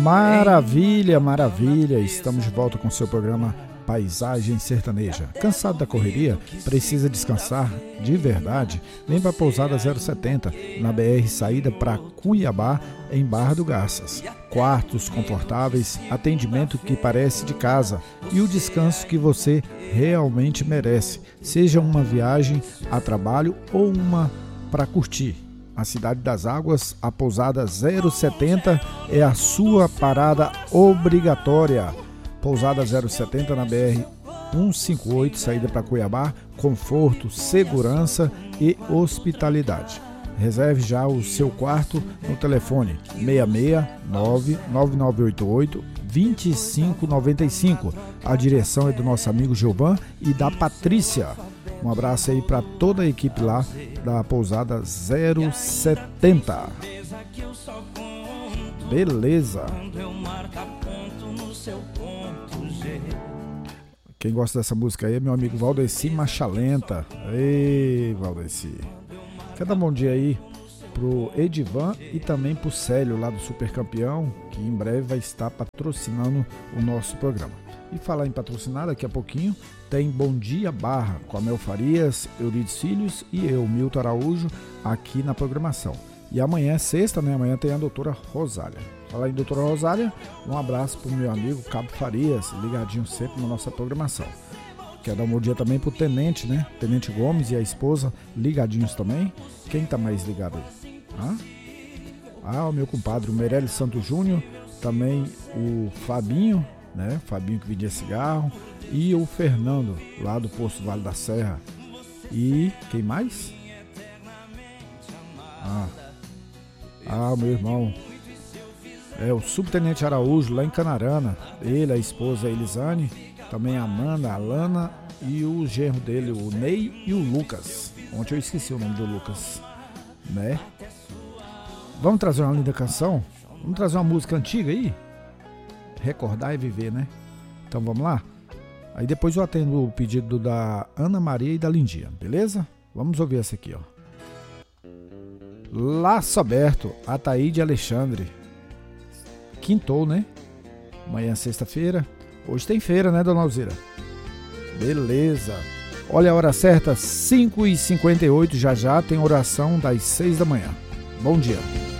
Maravilha, maravilha. Estamos de volta com o seu programa Paisagem Sertaneja. Cansado da correria? Precisa descansar de verdade? Vem para a Pousada 070, na BR saída para Cuiabá, em Barra do Garças. Quartos confortáveis, atendimento que parece de casa e o descanso que você realmente merece. Seja uma viagem a trabalho ou uma para curtir. A Cidade das Águas, a Pousada 070 é a sua parada obrigatória. Pousada 070 na BR 158, saída para Cuiabá, conforto, segurança e hospitalidade. Reserve já o seu quarto no telefone 669-9988-2595. A direção é do nosso amigo Gilvan e da Patrícia. Um abraço aí para toda a equipe lá da Pousada 070. Beleza. Quem gosta dessa música aí é meu amigo Valdeci Machalenta. Ei, Valdeci. Quero dar um bom dia aí pro Edivan e também pro Célio lá do Super Campeão, que em breve vai estar patrocinando o nosso programa. E falar em patrocinar, daqui a pouquinho tem Bom Dia Barra com a Mel Farias, Eurides Filhos e eu, Milton Araújo, aqui na programação. E amanhã é sexta, né? Amanhã tem a doutora Rosália. Falar em doutora Rosália, um abraço pro meu amigo Cabo Farias, ligadinho sempre na nossa programação. Quero dar um bom dia também pro Tenente, né? Tenente Gomes e a esposa, ligadinhos também. Quem tá mais ligado aí? O meu compadre, o Meirelles Santos Júnior, também o Fabinho, né? Fabinho que vendia cigarro, e o Fernando, lá do Posto Vale da Serra. E quem mais? O meu irmão, o Subtenente Araújo, lá em Canarana. Ele, a esposa Elisane, também a Amanda, a Alana e o genro dele, o Ney e o Lucas. Ontem eu esqueci o nome do Lucas, né? Vamos trazer uma linda canção? Vamos trazer uma música antiga aí? Recordar e viver, né? Então vamos lá? Aí depois eu atendo o pedido da Ana Maria e da Lindinha, beleza? Vamos ouvir essa aqui, ó. Laço Aberto, Ataíde Alexandre. Quintou, né? Amanhã é sexta-feira. Hoje tem feira, né, dona Alzira? Beleza. Olha a hora certa, 5h58, já tem oração das 6 da manhã. Bom dia.